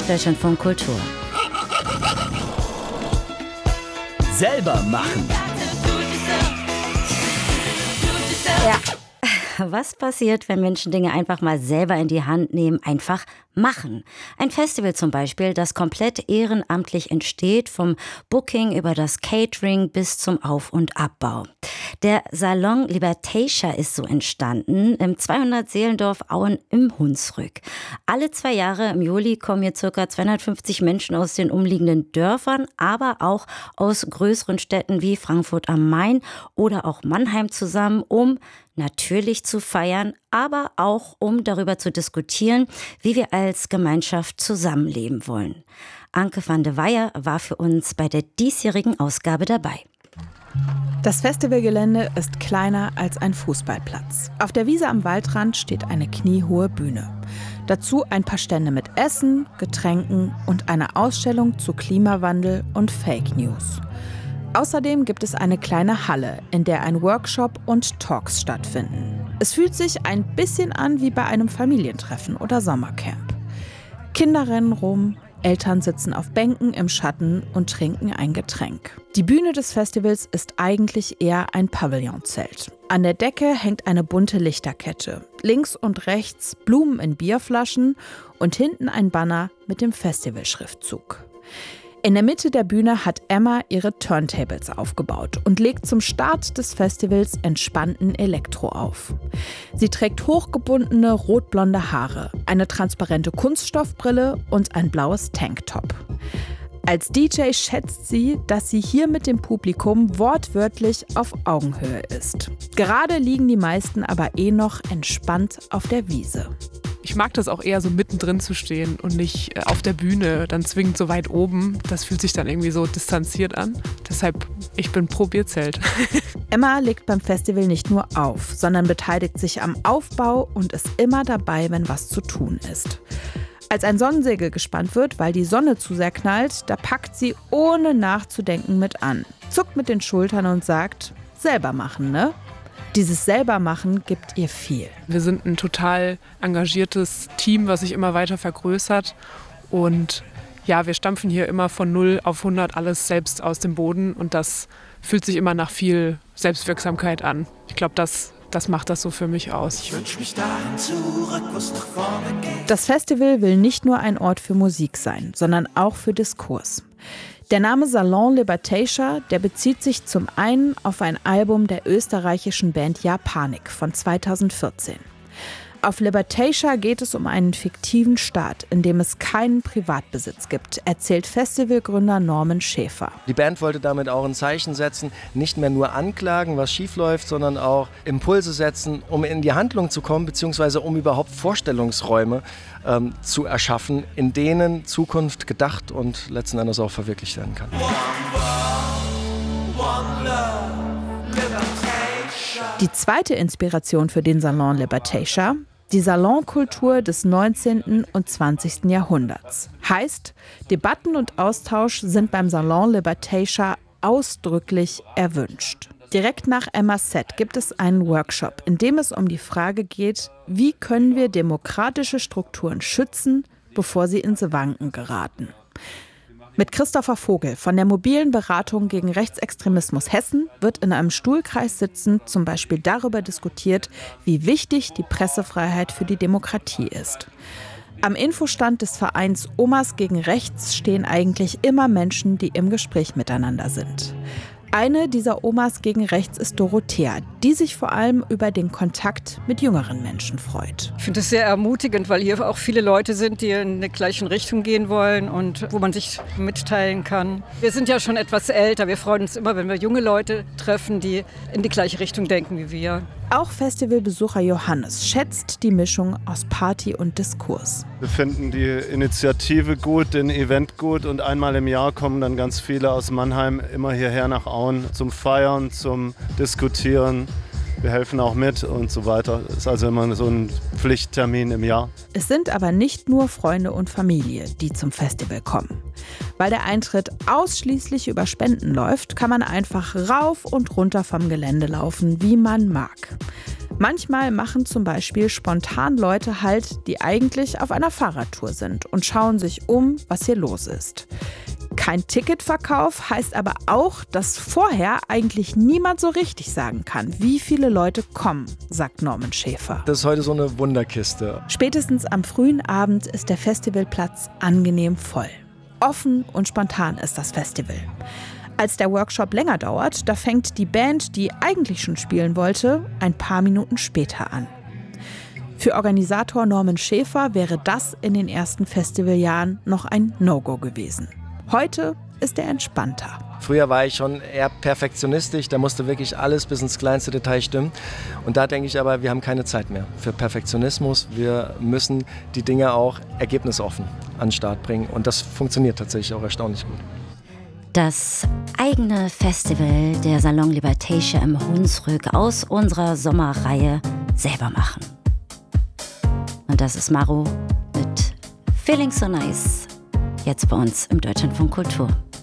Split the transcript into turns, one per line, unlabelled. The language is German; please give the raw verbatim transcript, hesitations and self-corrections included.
Deutschlandfunk Kultur.
Selber machen.
Ja. Was passiert, wenn Menschen Dinge einfach mal selber in die Hand nehmen, einfach machen? Ein Festival zum Beispiel, das komplett ehrenamtlich entsteht, vom Booking über das Catering bis zum Auf- und Abbau. Der Salon Libertatia ist so entstanden im zweihundert Seelendorf Auen im Hunsrück. Alle zwei Jahre im Juli kommen hier ca. zweihundertfünfzig Menschen aus den umliegenden Dörfern, aber auch aus größeren Städten wie Frankfurt am Main oder auch Mannheim zusammen, um natürlich zu feiern, aber auch um darüber zu diskutieren, wie wir als Gemeinschaft zusammenleben wollen. Anke van de Weyer war für uns bei der diesjährigen Ausgabe dabei.
Das Festivalgelände ist kleiner als ein Fußballplatz. Auf der Wiese am Waldrand steht eine kniehohe Bühne. Dazu ein paar Stände mit Essen, Getränken und eine Ausstellung zu Klimawandel und Fake News. Außerdem gibt es eine kleine Halle, in der ein Workshop und Talks stattfinden. Es fühlt sich ein bisschen an wie bei einem Familientreffen oder Sommercamp. Kinder rennen rum, Eltern sitzen auf Bänken im Schatten und trinken ein Getränk. Die Bühne des Festivals ist eigentlich eher ein Pavillonzelt. An der Decke hängt eine bunte Lichterkette. Links und rechts Blumen in Bierflaschen und hinten ein Banner mit dem Festivalschriftzug. In der Mitte der Bühne hat Emma ihre Turntables aufgebaut und legt zum Start des Festivals entspannten Elektro auf. Sie trägt hochgebundene rotblonde Haare, eine transparente Kunststoffbrille und ein blaues Tanktop. Als D J schätzt sie, dass sie hier mit dem Publikum wortwörtlich auf Augenhöhe ist. Gerade liegen die meisten aber eh noch entspannt auf der Wiese.
Ich mag das auch eher so mittendrin zu stehen und nicht auf der Bühne, dann zwingend so weit oben. Das fühlt sich dann irgendwie so distanziert an. Deshalb, ich bin pro Bierzelt.
Emma legt beim Festival nicht nur auf, sondern beteiligt sich am Aufbau und ist immer dabei, wenn was zu tun ist. Als ein Sonnensegel gespannt wird, weil die Sonne zu sehr knallt, da packt sie ohne nachzudenken mit an, zuckt mit den Schultern und sagt, selber machen, ne? Dieses Selbermachen gibt ihr viel.
Wir sind ein total engagiertes Team, was sich immer weiter vergrößert. Und ja, wir stampfen hier immer von null auf hundert alles selbst aus dem Boden. Und das fühlt sich immer nach viel Selbstwirksamkeit an. Ich glaube, das, das macht das so für mich aus.
Ich wünsch mich dahin zurück, wo es nach vorne geht.
Das Festival will nicht nur ein Ort für Musik sein, sondern auch für Diskurs. Der Name Salon Libertatia, der bezieht sich zum einen auf ein Album der österreichischen Band Japanik von zweitausendvierzehn. Auf Libertatia geht es um einen fiktiven Staat, in dem es keinen Privatbesitz gibt, erzählt Festivalgründer Norman Schäfer.
Die Band wollte damit auch ein Zeichen setzen, nicht mehr nur anklagen, was schiefläuft, sondern auch Impulse setzen, um in die Handlung zu kommen, beziehungsweise um überhaupt Vorstellungsräume ähm, zu erschaffen, in denen Zukunft gedacht und letzten Endes auch verwirklicht werden kann.
Die zweite Inspiration für den Salon Libertatia: die Salonkultur des neunzehnten und zwanzigsten Jahrhunderts. Heißt, Debatten und Austausch sind beim Salon Libertatia ausdrücklich erwünscht. Direkt nach Emmas Set gibt es einen Workshop, in dem es um die Frage geht, wie können wir demokratische Strukturen schützen, bevor sie ins Wanken geraten. Mit Christopher Vogel von der mobilen Beratung gegen Rechtsextremismus Hessen wird in einem Stuhlkreis sitzend zum Beispiel darüber diskutiert, wie wichtig die Pressefreiheit für die Demokratie ist. Am Infostand des Vereins Omas gegen Rechts stehen eigentlich immer Menschen, die im Gespräch miteinander sind. Eine dieser Omas gegen Rechts ist Dorothea, die sich vor allem über den Kontakt mit jüngeren Menschen freut.
Ich finde es sehr ermutigend, weil hier auch viele Leute sind, die in der gleichen Richtung gehen wollen und wo man sich mitteilen kann. Wir sind ja schon etwas älter. Wir freuen uns immer, wenn wir junge Leute treffen, die in die gleiche Richtung denken wie wir.
Auch Festivalbesucher Johannes schätzt die Mischung aus Party und Diskurs.
Wir finden die Initiative gut, den Event gut und einmal im Jahr kommen dann ganz viele aus Mannheim immer hierher nach Auen zum Feiern, zum Diskutieren. Wir helfen auch mit und so weiter. Das ist also immer so ein Pflichttermin im Jahr.
Es sind aber nicht nur Freunde und Familie, die zum Festival kommen. Weil der Eintritt ausschließlich über Spenden läuft, kann man einfach rauf und runter vom Gelände laufen, wie man mag. Manchmal machen zum Beispiel spontan Leute Halt, die eigentlich auf einer Fahrradtour sind und schauen sich um, was hier los ist. Kein Ticketverkauf heißt aber auch, dass vorher eigentlich niemand so richtig sagen kann, wie viele Leute kommen, sagt Norman Schäfer.
Das ist heute so eine Wunderkiste.
Spätestens am frühen Abend ist der Festivalplatz angenehm voll. Offen und spontan ist das Festival. Als der Workshop länger dauert, da fängt die Band, die eigentlich schon spielen wollte, ein paar Minuten später an. Für Organisator Norman Schäfer wäre das in den ersten Festivaljahren noch ein No-Go gewesen. Heute ist er entspannter.
Früher war ich schon eher perfektionistisch, da musste wirklich alles bis ins kleinste Detail stimmen. Und da denke ich aber, wir haben keine Zeit mehr für Perfektionismus. Wir müssen die Dinge auch ergebnisoffen an den Start bringen. Und das funktioniert tatsächlich auch erstaunlich gut.
Das eigene Festival der Salon Libertatia im Hunsrück aus unserer Sommerreihe selber machen. Und das ist Maro mit Feeling So Nice. Jetzt bei uns im Deutschlandfunk Kultur.